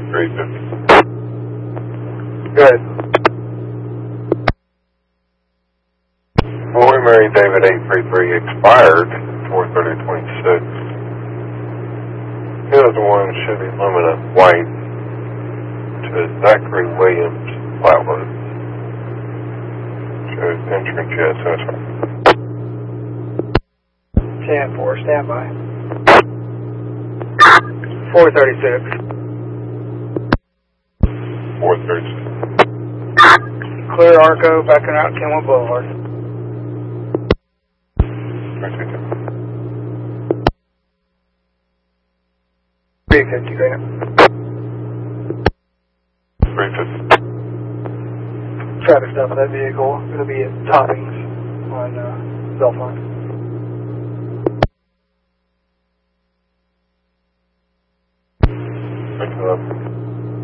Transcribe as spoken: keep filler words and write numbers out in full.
three fifty. Good. Roy Mary David eight three three expired four thirty twenty-six. He was the one shooting Lumina White to Zachary Williams Flatwood. Shows entrance, yes, that's right. ten four, stand by. four thirty-six. four thirty-six. Clear Arco, backing out Kenwood Boulevard. three fifty, Grant. three fifty. Traffic stop of that vehicle. It'll be at Toppings on uh, Belfont. Thank you.